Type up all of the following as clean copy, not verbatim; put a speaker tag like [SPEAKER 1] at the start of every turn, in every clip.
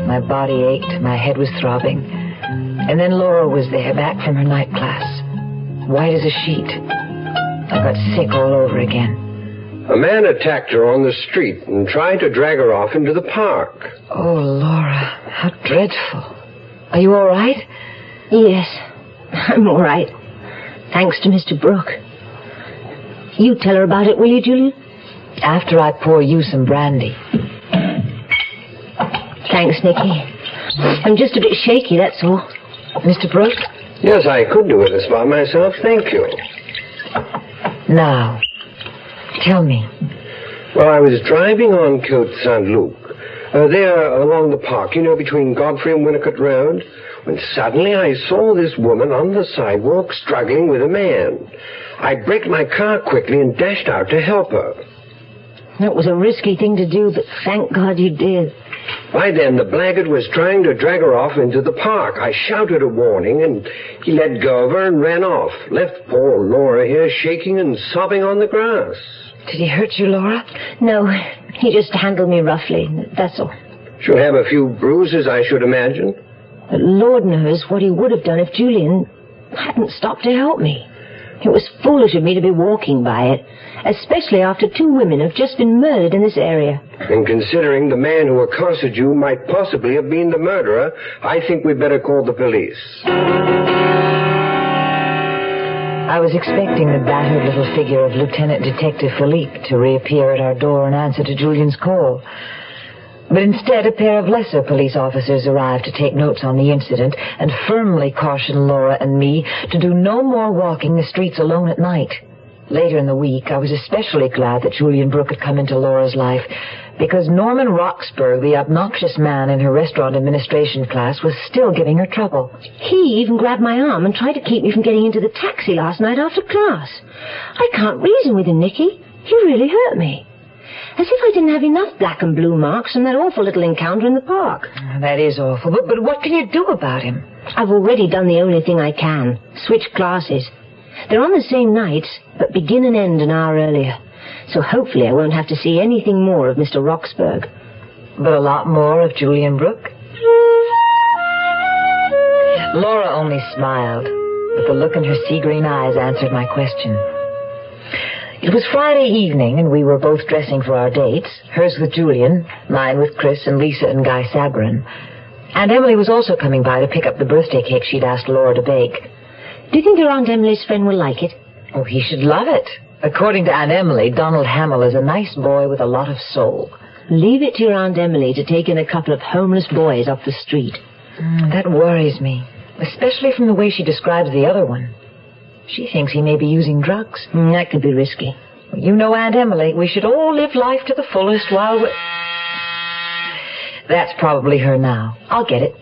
[SPEAKER 1] My body ached, my head was throbbing. And then Laura was there, back from her night class. White as a sheet. I got sick all over again.
[SPEAKER 2] A man attacked her on the street and tried to drag her off into the park.
[SPEAKER 1] Oh, Laura, how dreadful. Are you all right?
[SPEAKER 3] Yes, I'm all right. Thanks to Mr. Brooke. You tell her about it, will you, Julian?
[SPEAKER 1] After I pour you some brandy.
[SPEAKER 3] Thanks, Nicky. I'm just a bit shaky, that's all.
[SPEAKER 1] Mr. Brooke?
[SPEAKER 2] Yes, I could do it by myself, thank you.
[SPEAKER 1] Now, tell me.
[SPEAKER 2] Well, I was driving on Côte Saint-Luc. There along the park, between Godfrey and Winnicott Road, when suddenly I saw this woman on the sidewalk struggling with a man. I braked my car quickly and dashed out to help her.
[SPEAKER 3] That was a risky thing to do, but thank God you did.
[SPEAKER 2] By then, the blackguard was trying to drag her off into the park. I shouted a warning, and he let go of her and ran off. Left poor Laura here shaking and sobbing on the grass.
[SPEAKER 1] Did he hurt you, Laura?
[SPEAKER 3] No, he just handled me roughly, that's all.
[SPEAKER 2] She'll have a few bruises, I should imagine.
[SPEAKER 3] But Lord knows what he would have done if Julian hadn't stopped to help me. It was foolish of me to be walking by it, especially after 2 women have just been murdered in this area.
[SPEAKER 2] And considering the man who accosted you might possibly have been the murderer, I think we'd better call the police.
[SPEAKER 1] I was expecting the battered little figure of Lieutenant Detective Philippe to reappear at our door in answer to Julian's call. But instead, a pair of lesser police officers arrived to take notes on the incident and firmly caution Laura and me to do no more walking the streets alone at night. Later in the week, I was especially glad that Julian Brooke had come into Laura's life, because Norman Roxburgh, the obnoxious man in her restaurant administration class, was still giving her trouble.
[SPEAKER 3] He even grabbed my arm and tried to keep me from getting into the taxi last night after class. I can't reason with him, Nicky. He really hurt me. As if I didn't have enough black and blue marks from that awful little encounter in the park.
[SPEAKER 1] That is awful, but what can you do about him?
[SPEAKER 3] I've already done the only thing I can. Switch classes. They're on the same nights, but begin and end an hour earlier. So hopefully I won't have to see anything more of Mr. Roxburgh.
[SPEAKER 1] But a lot more of Julian Brooke? Laura only smiled, but the look in her sea-green eyes answered my question. It was Friday evening, and we were both dressing for our dates, hers with Julian, mine with Chris and Lisa and Guy Sabrin. Aunt Emily was also coming by to pick up the birthday cake she'd asked Laura to bake.
[SPEAKER 3] Do you think your Aunt Emily's friend will like it?
[SPEAKER 1] Oh, he should love it. According to Aunt Emily, Donald Hamill is a nice boy with a lot of soul.
[SPEAKER 3] Leave it to your Aunt Emily to take in a couple of homeless boys off the street.
[SPEAKER 1] That worries me, especially from the way she describes the other one. She thinks he may be using drugs.
[SPEAKER 3] That could be risky.
[SPEAKER 1] You know Aunt Emily. We should all live life to the fullest while we're... That's probably her now. I'll get it.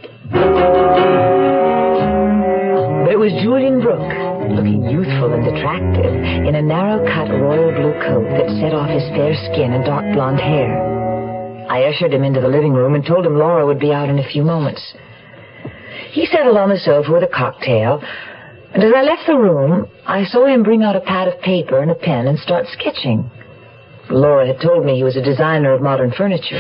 [SPEAKER 1] But it was Julian Brooke, looking youthful and attractive, in a narrow-cut royal blue coat that set off his fair skin and dark blonde hair. I ushered him into the living room and told him Laura would be out in a few moments. He settled on the sofa with a cocktail, and as I left the room, I saw him bring out a pad of paper and a pen and start sketching. Laura had told me he was a designer of modern furniture.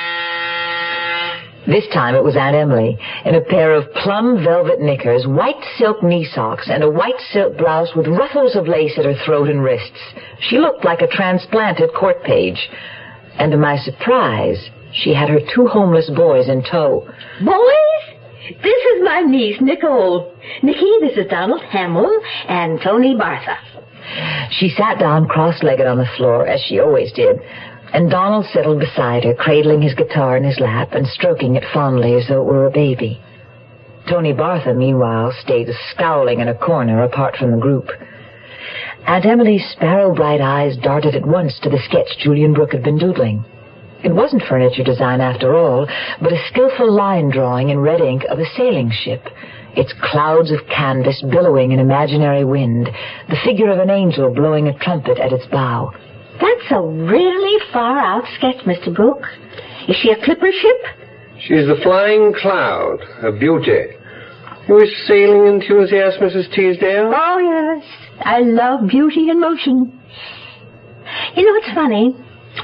[SPEAKER 1] This time it was Aunt Emily, in a pair of plum velvet knickers, white silk knee socks, and a white silk blouse with ruffles of lace at her throat and wrists. She looked like a transplanted court page. And to my surprise, she had her 2 homeless boys in tow.
[SPEAKER 4] Boys, this is my niece, Nicole. Nicky, this is Donald Hamill and Tony Bartha.
[SPEAKER 1] She sat down cross-legged on the floor, as she always did, and Donald settled beside her, cradling his guitar in his lap and stroking it fondly as though it were a baby. Tony Bartha, meanwhile, stayed scowling in a corner apart from the group. Aunt Emily's sparrow-bright eyes darted at once to the sketch Julian Brooke had been doodling. It wasn't furniture design after all, but a skillful line drawing in red ink of a sailing ship, its clouds of canvas billowing in imaginary wind, the figure of an angel blowing a trumpet at its bow.
[SPEAKER 4] That's a really far-out sketch, Mr. Brooke. Is she a clipper ship?
[SPEAKER 2] She's the Flying Cloud, a beauty. You a sailing enthusiast, Mrs. Teasdale?
[SPEAKER 4] Oh, yes. I love beauty in motion. You know, it's funny.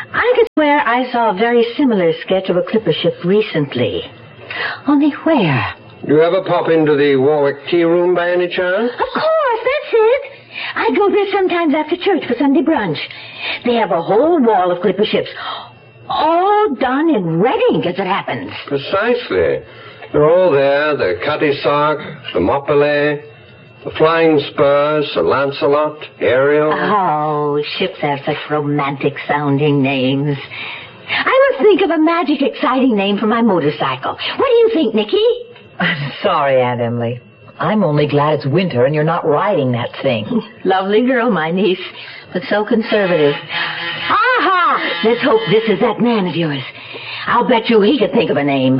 [SPEAKER 4] I could swear I saw a very similar sketch of a clipper ship recently. Only where?
[SPEAKER 2] Do you ever pop into the Warwick tea room by any chance?
[SPEAKER 4] Of course, that's it. I go there sometimes after church for Sunday brunch. They have a whole wall of clipper ships, all done in red ink as it happens.
[SPEAKER 2] Precisely. They're all there. The Cutty Sark, the Moppele, the Flying Spurs, Sir Lancelot, Ariel.
[SPEAKER 4] Oh, ships have such romantic-sounding names. I must think of a magic, exciting name for my motorcycle. What do you think, Nicky?
[SPEAKER 1] I'm sorry, Aunt Emily. I'm only glad it's winter and you're not riding that thing.
[SPEAKER 4] Lovely girl, my niece, but so conservative. Aha! Let's hope this is that man of yours. I'll bet you he could think of a name.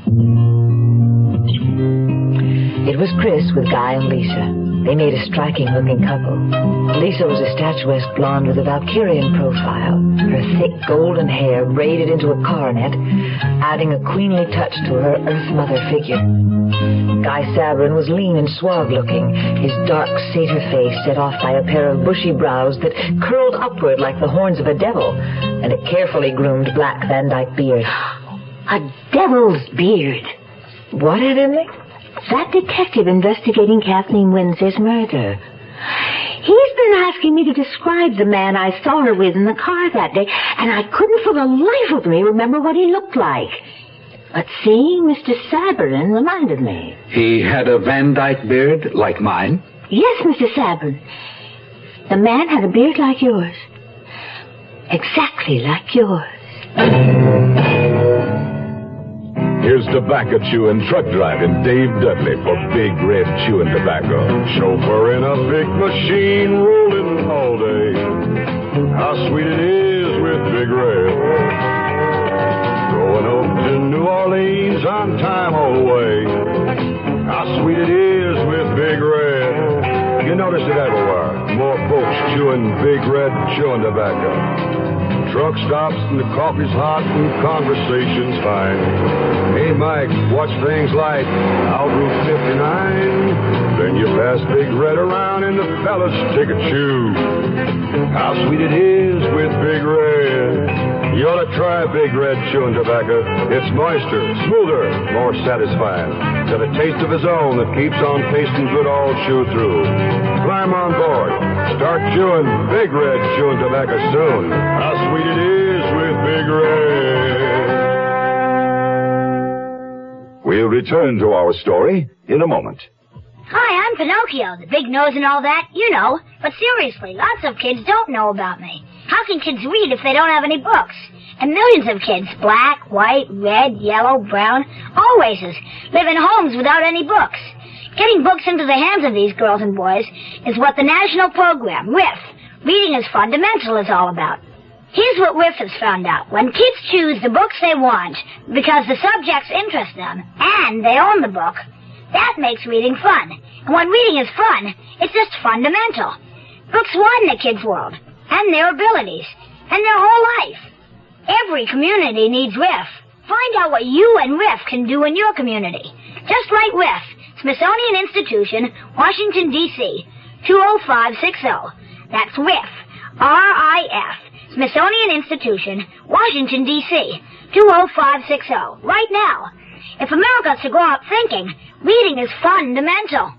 [SPEAKER 1] It was Chris with Guy and Lisa. They made a striking-looking couple. Lisa was a statuesque blonde with a Valkyrian profile, her thick golden hair braided into a coronet, adding a queenly touch to her Earth Mother figure. Guy Sabrin was lean and suave-looking, his dark satyr face set off by a pair of bushy brows that curled upward like the horns of a devil, and a carefully groomed black Van Dyke beard.
[SPEAKER 4] A devil's beard.
[SPEAKER 1] What, Aunt Emily?
[SPEAKER 4] That detective investigating Kathleen Windsor's murder. He's been asking me to describe the man I saw her with in the car that day, and I couldn't for the life of me remember what he looked like. But seeing Mr. Sabrin reminded me.
[SPEAKER 5] He had a Van Dyke beard like mine?
[SPEAKER 4] Yes, Mr. Sabrin. The man had a beard like yours. Exactly like yours.
[SPEAKER 6] Here's tobacco chewing, truck driving Dave Dudley for Big Red Chewing Tobacco. Chauffeur in a big machine rolling all day. How sweet it is with Big Red. Going up to New Orleans on time all the way. How sweet it is with Big Red. You notice it everywhere. More folks chewing Big Red Chewing Tobacco. Truck stops and the coffee's hot and conversation's fine. Hey, Mike, watch things like out Route 59. Then you pass Big Red around and the fellas take a chew. How sweet it is with Big Red. You ought to try Big Red Chewing Tobacco. It's moister, smoother, more satisfying. Got a taste of his own that keeps on tasting good all chew through. Climb on board. Start chewing Big Red Chewing Tobacco soon. How sweet it is with Big Red. We'll return to our story in a moment.
[SPEAKER 7] Hi, I'm Pinocchio, the big nose and all that, you know. But seriously, lots of kids don't know about me. How can kids read if they don't have any books? And millions of kids, black, white, red, yellow, brown, all races, live in homes without any books. Getting books into the hands of these girls and boys is what the national program, RIF, Reading is Fundamental, is all about. Here's what RIF has found out. When kids choose the books they want because the subjects interest them and they own the book, that makes reading fun. And when reading is fun, it's just fundamental. Books widen the kids' world, and their abilities, and their whole life. Every community needs RIF. Find out what you and RIF can do in your community. Just write RIF, Smithsonian Institution, Washington, D.C., 20560. That's RIF, R-I-F, Smithsonian Institution, Washington, D.C., 20560. Right now. If America's to grow up thinking, reading is fundamental.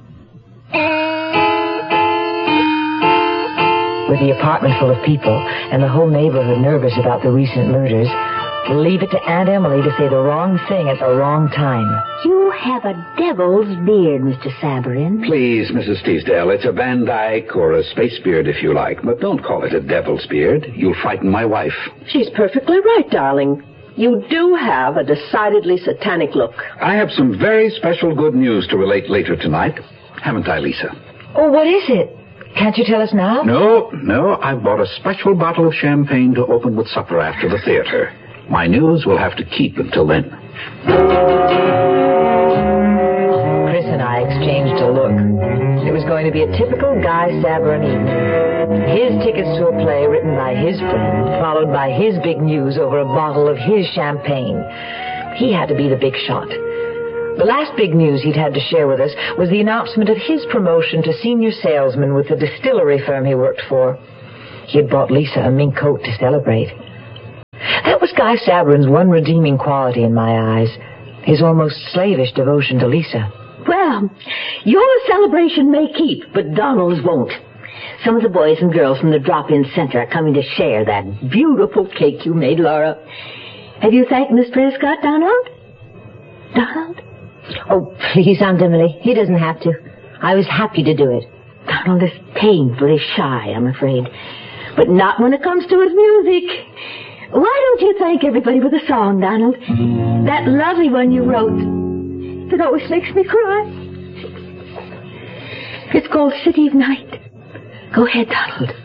[SPEAKER 1] With the apartment full of people and the whole neighborhood nervous about the recent murders, leave it to Aunt Emily to say the wrong thing at the wrong time.
[SPEAKER 4] You have a devil's beard, Mr. Sabrin.
[SPEAKER 5] Please, Mrs. Teasdale, it's a Van Dyke or a space beard if you like, but don't call it a devil's beard. You'll frighten my wife.
[SPEAKER 8] She's perfectly right, darling. You do have a decidedly satanic look.
[SPEAKER 5] I have some very special good news to relate later tonight. Haven't I, Lisa?
[SPEAKER 1] Oh, what is it? Can't you tell us now?
[SPEAKER 5] No, I've bought a special bottle of champagne to open with supper after the theater. My news will have to keep until then.
[SPEAKER 1] Chris and I exchanged a look. It was going to be a typical Guy Sabrin evening. His tickets to a play written by his friend, followed by his big news over a bottle of his champagne. He had to be the big shot. The last big news he'd had to share with us was the announcement of his promotion to senior salesman with the distillery firm he worked for. He had bought Lisa a mink coat to celebrate. That was Guy Sabrin's one redeeming quality in my eyes, his almost slavish devotion to Lisa.
[SPEAKER 4] Well, your celebration may keep, but Donald's won't. Some of the boys and girls from the drop-in center are coming to share that beautiful cake you made, Laura. Have you thanked Miss Prescott, Donald? Donald?
[SPEAKER 3] Oh, please, Aunt Emily. He doesn't have to. I was happy to do it.
[SPEAKER 4] Donald is painfully shy, I'm afraid. But not when it comes to his music. Why don't you thank everybody with a song, Donald? That lovely one you wrote. It always makes me cry. It's called City of Night. Go ahead, Donald.